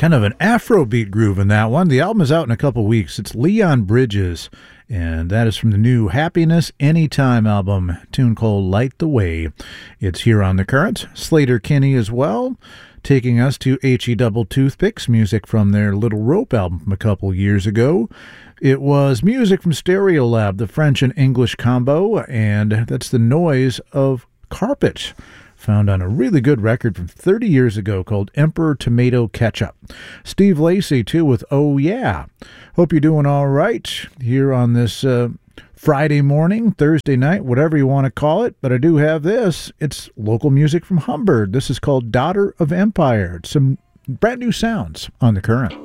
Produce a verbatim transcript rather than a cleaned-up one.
Kind of an Afrobeat groove in that one. The album is out in a couple weeks. It's Leon Bridges, and that is from the new Happiness Anytime album, a tune called Light the Way. It's here on The Current. Slater Kinney as well, taking us to H E Double Toothpicks, music from their Little Rope album from a couple years ago. It was music from Stereolab, the French and English combo, and that's the noise of carpet, found on a really good record from thirty years ago called Emperor Tomato Ketchup. Steve Lacy, too, with Oh Yeah. Hope you're doing all right here on this uh, Friday morning, Thursday night, whatever you want to call it. But I do have this. It's local music from Humbird. This is called Daughter of Empire. Some brand new sounds on The Current.